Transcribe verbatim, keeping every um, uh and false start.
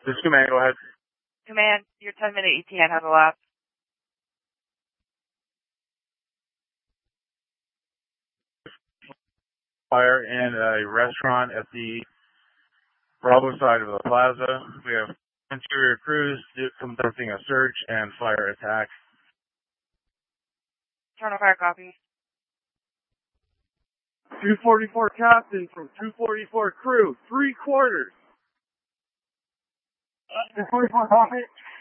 This is Command, go ahead. Command, your ten minute E T N has elapsed. Fire in a restaurant at the Bravo side of the plaza. We have interior crews conducting a search and fire attack. Turn on fire copy. two forty-four captain from two forty-four crew, three quarters. two forty-four copy.